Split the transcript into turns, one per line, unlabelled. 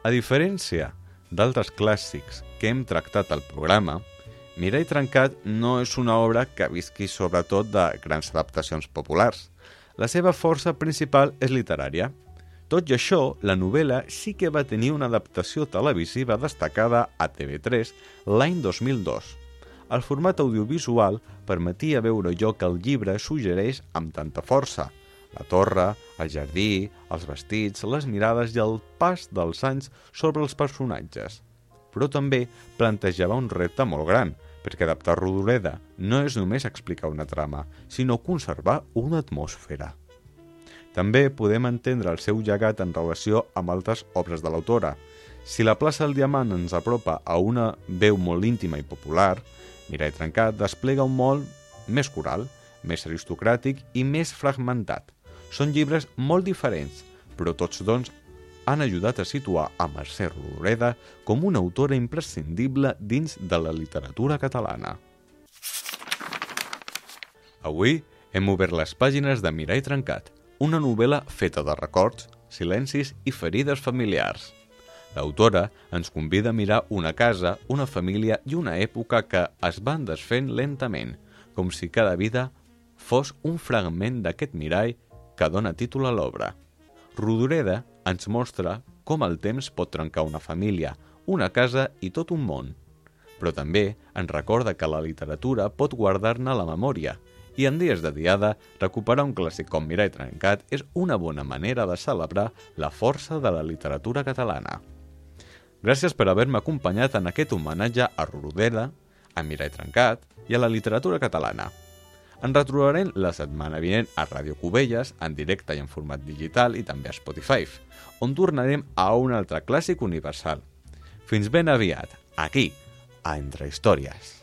A diferència d'altres clàssics que hem tractat al programa, Mirall Trencat no és una obra que visqui sobretot de grans adaptacions populars. La seva força principal és literària. Tot i això, la novel·la sí que va tenir una adaptació televisiva destacada a TV3 l'any 2002. El format audiovisual permetia veure allò que el llibre suggereix amb tanta força: la torre, el jardí, els vestits, les mirades i el pas dels anys sobre els personatges. Però també plantejava un repte molt gran, perquè adaptar Rodoreda no és només explicar una trama, sinó conservar una atmosfera. També podem entendre el seu llegat en relació amb altres obres de l'autora. Si la plaça del Diamant ens apropa a una veu molt íntima i popular, Mirall Trencat desplega un món més coral, més aristocràtic i més fragmentat. Són llibres molt diferents, però tots dos han ajudat a situar a Mercè Rodoreda com una autora imprescindible dins de la literatura catalana. Avui hem obert les pàgines de Mirall Trencat, una novel·la feta de records, silencis i ferides familiars. L'autora ens convida a mirar una casa, una família i una època que es van desfent lentament, com si cada vida fos un fragment d'aquest mirall que dona títol a l'obra. Rodoreda ens mostra com el temps pot trencar una família, una casa i tot un món. Però també ens recorda que la literatura pot guardar-ne la memòria, i en dies de diada, recuperar un clàssic com Mirall Trencat és una bona manera de celebrar la força de la literatura catalana. Gràcies per haver-me acompanyat en aquest homenatge a Rodoreda, a Mirall Trencat i a la literatura catalana. Ens retrobarem la setmana vinent a Ràdio Cubelles, en directe i en format digital i també a Spotify, on tornarem a un altre clàssic universal. Fins ben aviat, aquí, a Entre Històries.